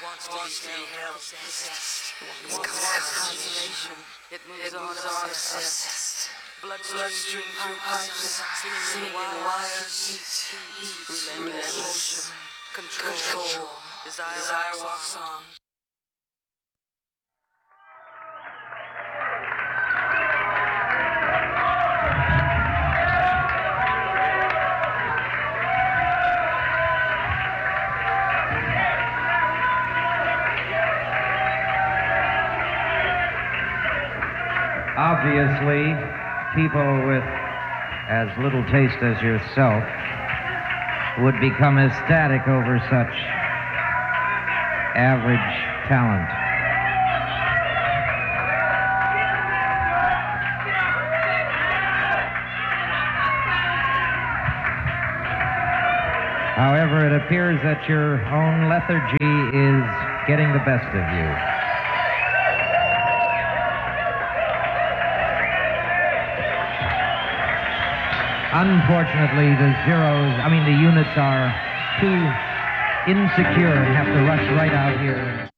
wants to be held, possessed. It wants consolation. It moves on obsessed. Bloodstream pipes, singing wires, relentless control, desire walks on. Obviously, people with as little taste as yourself would become ecstatic over such average talent. However, it appears that your own lethargy is getting the best of you. Unfortunately, the units are too insecure and have to rush right out here.